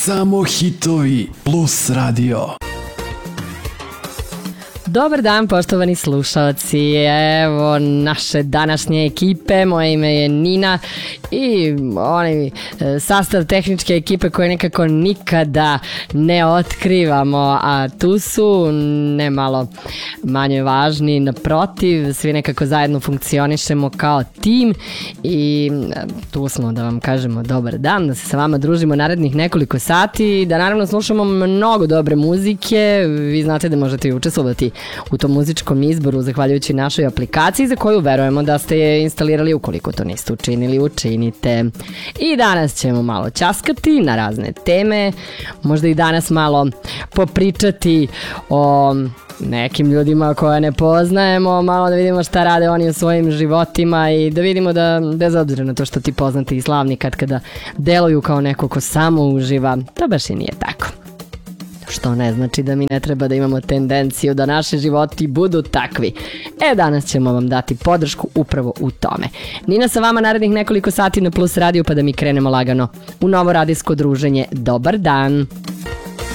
Samo hitovi Plus Radio. Dobar dan, poštovani slušalci. Evo naše današnje ekipe. Moje ime je Nina i onaj sastav tehničke ekipe koje nekako nikada ne otkrivamo, a tu su ne malo manje važni, naprotiv, svi nekako zajedno funkcionišemo kao tim i tu smo da vam kažemo dobar dan, da se sa vama družimo narednih nekoliko sati, da naravno slušamo mnogo dobre muzike. Vi znate da možete i učestvovati u tom muzičkom izboru zahvaljujući našoj aplikaciji za koju verujemo da ste je instalirali. Ukoliko to niste učinili, učinite. I danas ćemo malo ćaskati na razne teme, možda i danas malo popričati o nekim ljudima koje ne poznajemo, malo da vidimo šta rade oni u svojim životima i da vidimo da bez obzira na to što ti poznati i slavni kada deluju kao neko ko samo uživa, to baš i nije tako. Što ne znači da mi ne treba da imamo tendenciju da naši životi budu takvi. Danas ćemo vam dati podršku upravo u tome. Nina sa vama narednih nekoliko sati na Plus Radio, pa da mi krenemo lagano u novo radijsko druženje. Dobar dan!